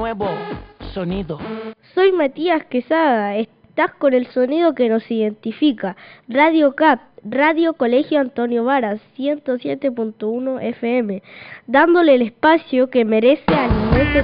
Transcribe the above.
nuevo sonido. Soy Matías Quesada, estás con el sonido que nos identifica. Radio CAP, Radio Colegio Antonio Varas, 107.1 FM, dándole el espacio que merece al inmenso